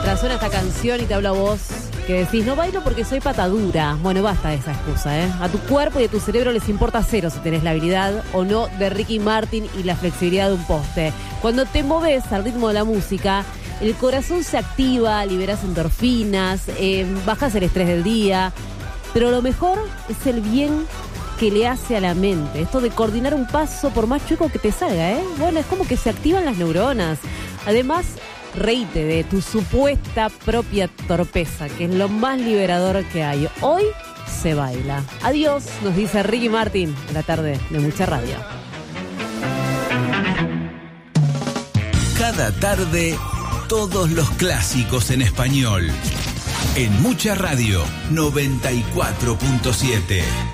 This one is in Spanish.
Mientras suena esta canción y te hablo a vos, que decís, no bailo porque soy patadura. Bueno, basta de esa excusa, ¿eh? A tu cuerpo y a tu cerebro les importa cero si tenés la habilidad o no de Ricky Martin y la flexibilidad de un poste. Cuando te moves al ritmo de la música, el corazón se activa, liberas endorfinas, bajas el estrés del día. Pero lo mejor es el bien que le hace a la mente. Esto de coordinar un paso por más chueco que te salga, ¿eh? Bueno, es como que se activan las neuronas. Además, reíte de tu supuesta propia torpeza, que es lo más liberador que hay. Hoy se baila. Adiós, nos dice Ricky Martin en la tarde de Mucha Radio. Cada tarde, todos los clásicos en español. En Mucha Radio 94.7.